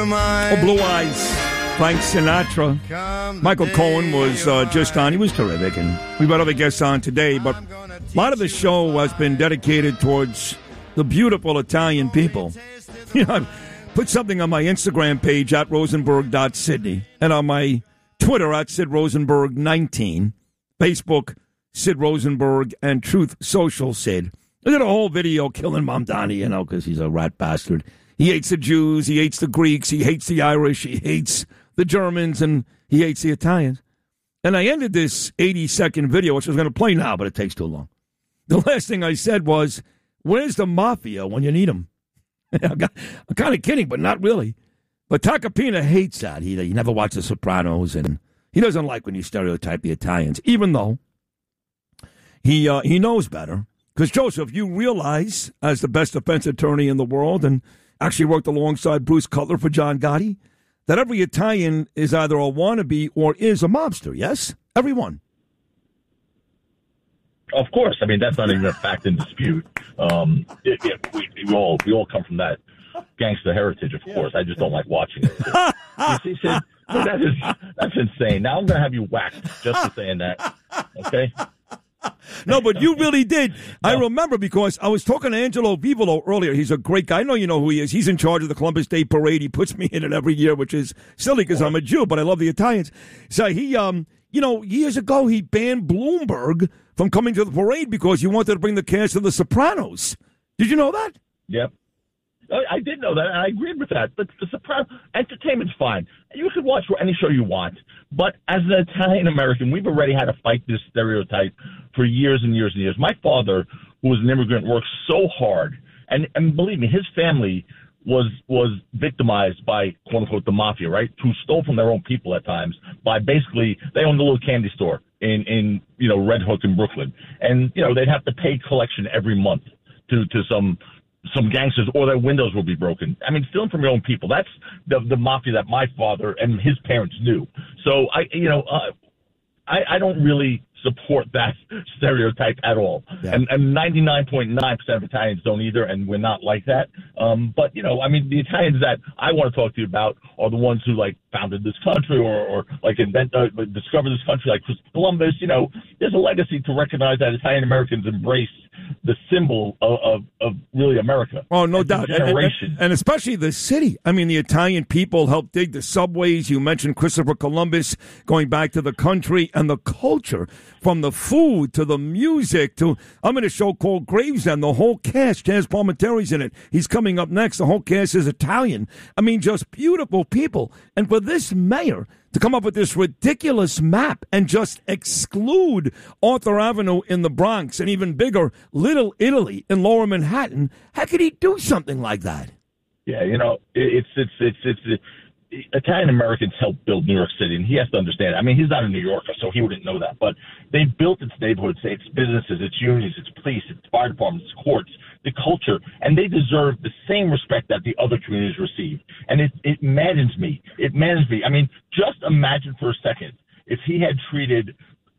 Oh, Blue Eyes, Frank Sinatra. Michael Cohen was just on. He was terrific, and we've got other guests on today, but a lot of the show has been dedicated towards the beautiful Italian people. You know, I put something on my Instagram page at rosenberg.sydney, and on my Twitter at SidRosenberg19, Facebook, Sid Rosenberg, and Truth Social Sid. I did a whole video killing Mamdani, you know, because he's a rat bastard. He hates the Jews, he hates the Greeks, he hates the Irish, he hates the Germans, and he hates the Italians. And I ended this 80-second video, which I was going to play now, but it takes too long. The last thing I said was, where's the mafia when you need them? I'm kind of kidding, but not really. But Tacopina hates that. He never watched The Sopranos, and he doesn't like when you stereotype the Italians, even though he knows better. Because, Joseph, you realize, as the best defense attorney in the world, and actually worked alongside Bruce Cutler for John Gotti, that every Italian is either a wannabe or is a mobster, yes? Everyone. Of course. I mean, that's not even a fact in dispute. We all come from that gangster heritage, of course. I just don't like watching it. You see, Sid, that's insane. Now I'm going to have you whacked just for saying that, okay? No, but you really did. I remember because I was talking to Angelo Vivolo earlier. He's a great guy. I know you know who he is. He's in charge of the Columbus Day Parade. He puts me in it every year, which is silly because I'm a Jew, but I love the Italians. So he, years ago, he banned Bloomberg from coming to the parade because he wanted to bring the cast of The Sopranos. Did you know that? Yep. I did know that, and I agreed with that. But The Sopranos, entertainment's fine. You can watch any show you want. But as an Italian-American, we've already had to fight this stereotype for years and years and years. My father, who was an immigrant, worked so hard. And believe me, his family was victimized by, quote-unquote, the mafia, right, who stole from their own people at times by basically, they owned a little candy store in Red Hook in Brooklyn. And, they'd have to pay collection every month to some gangsters, or their windows will be broken. I mean, stealing from your own people. That's the mafia that my father and his parents knew. So I don't really support that stereotype at all. Yeah. And 99.9% of Italians don't either, and we're not like that. But, the Italians that I want to talk to you about are the ones who, founded this country or discovered this country, like Christopher Columbus. There's a legacy to recognize that Italian-Americans embrace the symbol of really America. Oh, no doubt. And especially the city. I mean, the Italian people helped dig the subways. You mentioned Christopher Columbus, going back to the country and the culture, from the food to the music to, I'm in a show called Gravesend. The whole cast, Chaz Palminteri's in it. He's coming up next. The whole cast is Italian. I mean, just beautiful people. And for this mayor to come up with this ridiculous map and just exclude Arthur Avenue in the Bronx and even bigger Little Italy in Lower Manhattan, how could he do something like that? Yeah, it's Italian Americans helped build New York City, and he has to understand. I mean, he's not a New Yorker, so he wouldn't know that. But they built its neighborhoods, its businesses, its unions, its police, its fire departments, its courts, the culture, and they deserve the same respect that the other communities receive. And it maddens me. It maddens me. I mean, just imagine for a second if he had treated,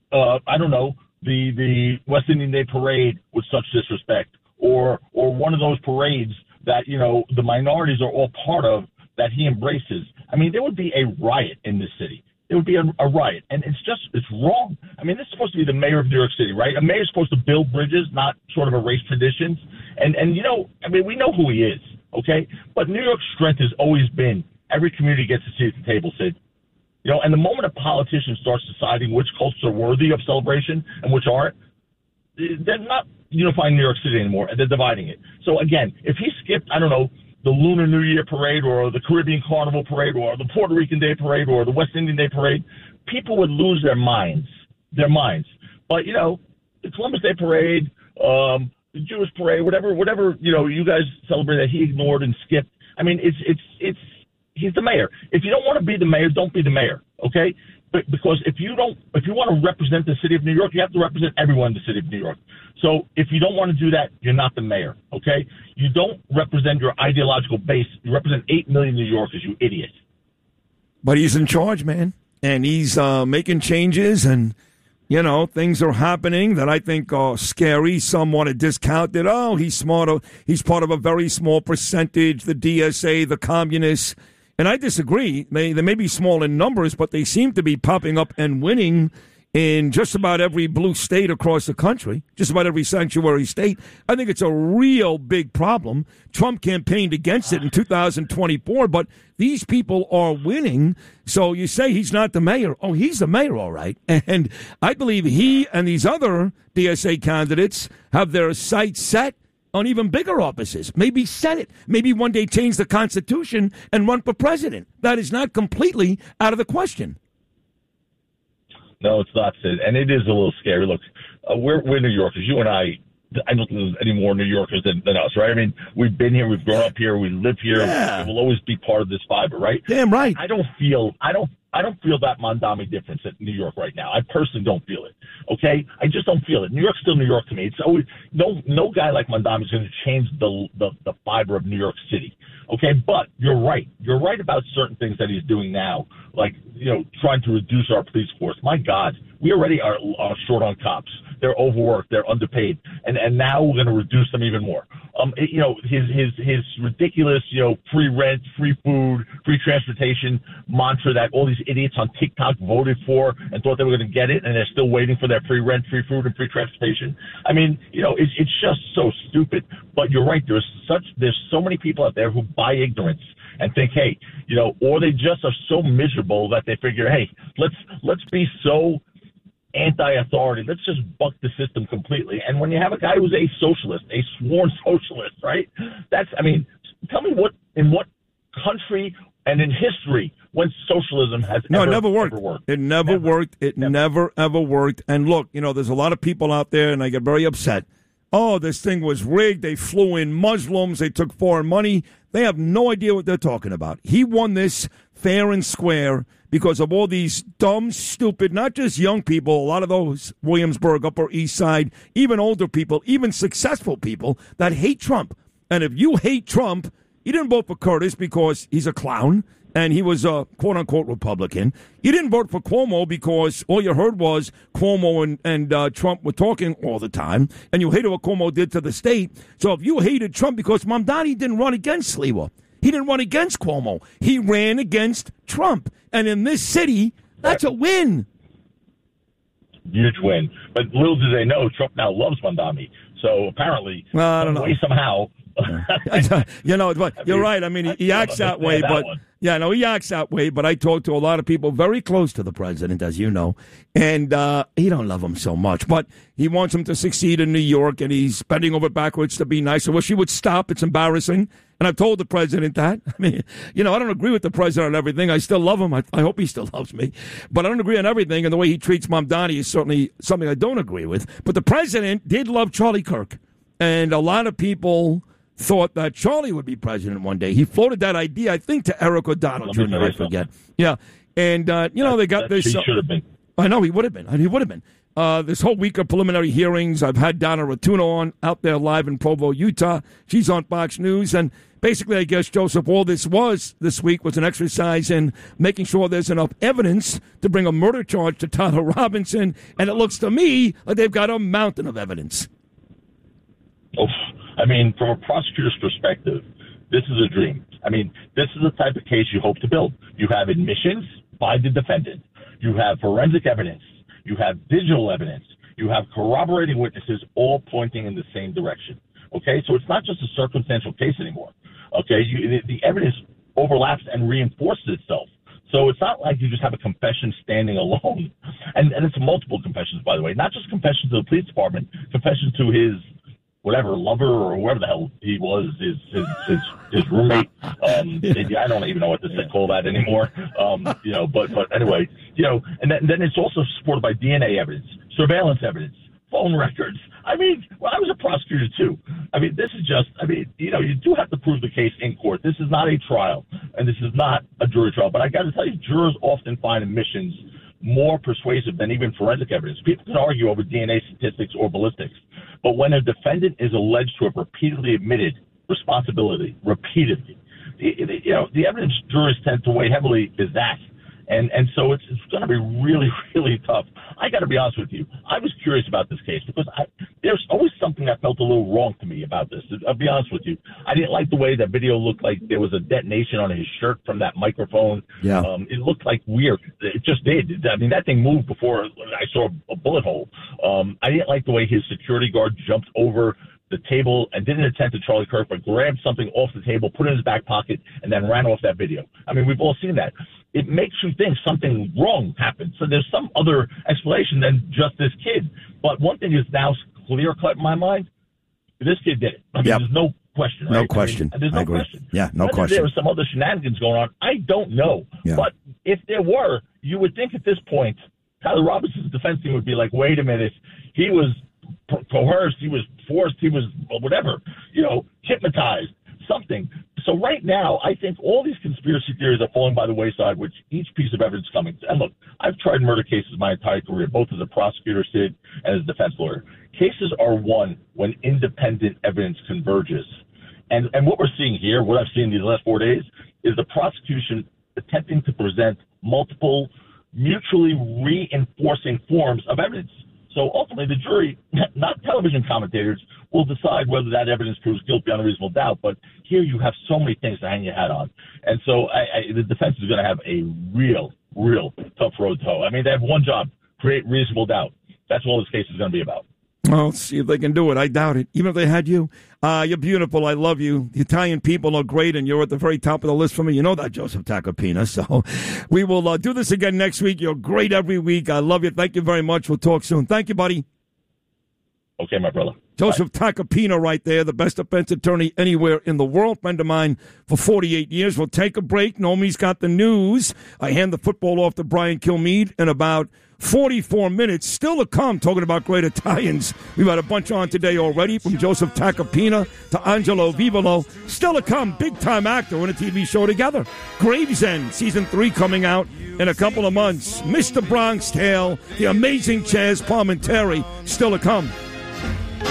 the West Indian Day Parade with such disrespect, or one of those parades that the minorities are all part of, that he embraces. I mean, there would be a riot in this city. It would be a riot. And it's wrong. I mean, this is supposed to be the mayor of New York City, right? A mayor's supposed to build bridges, not sort of erase traditions. And we know who he is, okay? But New York's strength has always been every community gets a seat at the table, Sid. And the moment a politician starts deciding which cultures are worthy of celebration and which aren't, they're not unifying New York City anymore, and they're dividing it. So, again, if he skipped, the Lunar New Year Parade or the Caribbean Carnival Parade or the Puerto Rican Day Parade or the West Indian Day Parade, people would lose their minds. But, the Columbus Day Parade, the Jewish Parade, whatever, you guys celebrate that he ignored and skipped. I mean, he's the mayor. If you don't want to be the mayor, don't be the mayor, okay? But because if you want to represent the city of New York, you have to represent everyone in the city of New York. So if you don't want to do that, you're not the mayor, okay? You don't represent your ideological base. You represent 8 million New Yorkers, you idiot. But he's in charge, man, and he's making changes, and, things are happening that I think are scary. Some want to discount it. Oh, he's smart. He's part of a very small percentage, the DSA, the communists. And I disagree. They may be small in numbers, but they seem to be popping up and winning in just about every blue state across the country, just about every sanctuary state. I think it's a real big problem. Trump campaigned against it in 2024, but these people are winning. So you say he's not the mayor. Oh, he's the mayor, all right. And I believe he and these other DSA candidates have their sights set on even bigger offices, maybe Senate, maybe one day change the Constitution and run for president. That is not completely out of the question. No, it's not, Sid, and it is a little scary. Look, we're New Yorkers. You and I don't think there's any more New Yorkers than us, right? I mean, we've been here, we've grown up here, we live here. Yeah. We'll always be part of this fiber, right? Damn right. I don't feel that Mondami difference in New York right now. I personally don't feel it. Okay, I just don't feel it. New York's still New York to me. It's always no guy like Mondami is going to change the fiber of New York City. Okay, but you're right. You're right about certain things that he's doing now, like trying to reduce our police force. My God, we already are short on cops. They're overworked. They're underpaid, and now we're going to reduce them even more. His ridiculous free rent, free food, free transportation mantra that all these idiots on TikTok voted for and thought they were going to get it, and they're still waiting for their free rent, free food, and free transportation. I mean, it's just so stupid. But you're right. There's so many people out there who buy ignorance and think, hey, or they just are so miserable that they figure, hey, let's be so anti-authority. Let's just buck the system completely. And when you have a guy who's a socialist, a sworn socialist, right? Tell me in what country and in history when socialism has it never worked. It never worked. It never, ever worked. And look, there's a lot of people out there, and I get very upset. Oh, this thing was rigged. They flew in Muslims. They took foreign money. They have no idea what they're talking about. He won this fair and square because of all these dumb, stupid, not just young people, a lot of those Williamsburg, Upper East Side, even older people, even successful people that hate Trump. And if you hate Trump, you didn't vote for Curtis because he's a clown and he was a quote-unquote Republican. You didn't vote for Cuomo because all you heard was Cuomo and Trump were talking all the time, and you hated what Cuomo did to the state. So if you hated Trump because Mamdani didn't run against Sliwa, he didn't run against Cuomo. He ran against Trump. And in this city, that's a win. Huge win. But little do they know, Trump now loves Mamdani. So apparently, I don't know. Somehow. But you're right. I mean, he acts that way, but he acts that way. But I talk to a lot of people very close to the president, as you know, and he don't love him so much. But he wants him to succeed in New York, and he's bending over backwards to be nice. I wish he would stop. It's embarrassing. And I've told the president that. I mean, I don't agree with the president on everything. I still love him. I hope he still loves me. But I don't agree on everything, and the way he treats Mamdani is certainly something I don't agree with. But the president did love Charlie Kirk, and a lot of people thought that Charlie would be president one day. He floated that idea, I think, to Eric O'Donnell Jr., I forget. Yeah. And, they got this. He should have been. I know, he would have been. He would have been. This whole week of preliminary hearings, I've had Donna Rotuno on out there live in Provo, Utah. She's on Fox News. And basically, I guess, Joseph, all this week was an exercise in making sure there's enough evidence to bring a murder charge to Tyler Robinson. And it looks to me like they've got a mountain of evidence. Oof. I mean, from a prosecutor's perspective, this is a dream. I mean, this is the type of case you hope to build. You have admissions by the defendant. You have forensic evidence. You have digital evidence. You have corroborating witnesses all pointing in the same direction. Okay? So it's not just a circumstantial case anymore. Okay? The evidence overlaps and reinforces itself. So it's not like you just have a confession standing alone. And it's multiple confessions, by the way. Not just confession to the police department, confession to his whatever lover or whoever the hell he was, his roommate. I don't even know what to call that anymore. But anyway, and then it's also supported by DNA evidence, surveillance evidence, phone records. I mean, well, I was a prosecutor too. I mean, this is just, you do have to prove the case in court. This is not a trial, and this is not a jury trial. But I got to tell you, jurors often find admissions more persuasive than even forensic evidence. People can argue over DNA statistics or ballistics, but when a defendant is alleged to have repeatedly admitted responsibility, the evidence jurors tend to weigh heavily is that. And so it's going to be really, really tough. I got to be honest with you. I was curious about this case because there's always something that felt a little wrong to me about this. I'll be honest with you. I didn't like the way that video looked like there was a detonation on his shirt from that microphone. Yeah. It looked like weird. It just did. I mean, that thing moved before I saw a bullet hole. I didn't like the way his security guard jumped over the table and didn't attend to Charlie Kirk, but grabbed something off the table, put it in his back pocket, and then ran off that video. I mean, we've all seen that. It makes you think something wrong happened. So there's some other explanation than just this kid. But one thing is now clear-cut in my mind. This kid did it. I mean, There's no question. Right? No question. I mean, there's no question. Yeah, no Whether question. there was some other shenanigans going on, I don't know. Yeah. But if there were, you would think at this point, Tyler Robinson's defense team would be like, wait a minute, he was coerced, he was forced, he was whatever, hypnotized, something. So right now, I think all these conspiracy theories are falling by the wayside, which each piece of evidence coming. And look, I've tried murder cases my entire career, both as a prosecutor, Sid, and as a defense lawyer. Cases are won when independent evidence converges. And what we're seeing here, what I've seen these last 4 days, is the prosecution attempting to present multiple mutually reinforcing forms of evidence. So ultimately, the jury, not television commentators, will decide whether that evidence proves guilt beyond a reasonable doubt. But here you have so many things to hang your hat on. And so the defense is going to have a real tough road to hoe. I mean, they have one job, create reasonable doubt. That's all this case is going to be about. Well, let's see if they can do it. I doubt it. Even if they had you. You're beautiful. I love you. The Italian people are great, and you're at the very top of the list for me. You know that, Joseph Tacopina. So we will do this again next week. You're great every week. I love you. Thank you very much. We'll talk soon. Thank you, buddy. Okay, my brother. Joseph Tacopina right there, the best defense attorney anywhere in the world. Friend of mine for 48 years. We'll take a break. Naomi's got the news. I hand the football off to Brian Kilmeade in about 44 minutes. Still to come, talking about great Italians. We've had a bunch on today already, from Joseph Tacopina to Angelo Vivolo. Still to come, big-time actor in a TV show together. Gravesend, Season 3 coming out in a couple of months. Mr. Bronx Tale, the amazing Chaz Palminteri, still to come.